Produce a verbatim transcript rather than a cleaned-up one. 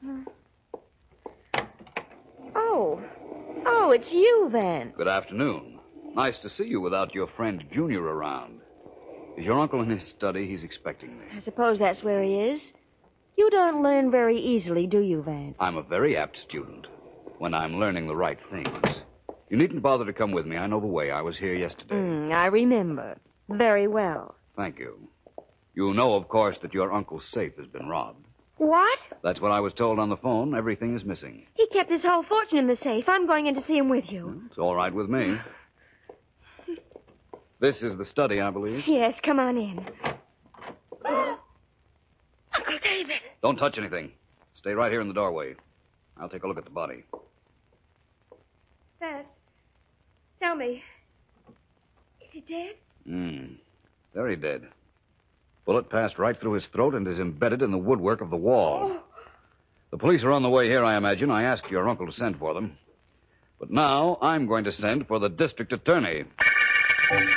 Oh. Oh, it's you then. Good afternoon. Nice to see you without your friend Junior around. Is your uncle in his study? He's expecting me. I suppose that's where he is. You don't learn very easily, do you, Vance? I'm a very apt student when I'm learning the right things. You needn't bother to come with me. I know the way. I was here yesterday. Mm, I remember. Very well. Thank you. You know, of course, that your uncle's safe has been robbed. What? That's what I was told on the phone. Everything is missing. He kept his whole fortune in the safe. I'm going in to see him with you. It's all right with me. This is the study, I believe. Yes, come on in. Uncle David. Don't touch anything. Stay right here in the doorway. I'll take a look at the body. Vance, tell me, is he dead? Hmm. Very dead. Bullet passed right through his throat and is embedded in the woodwork of the wall. Oh. The police are on the way here, I imagine. I asked your uncle to send for them. But now I'm going to send for the district attorney.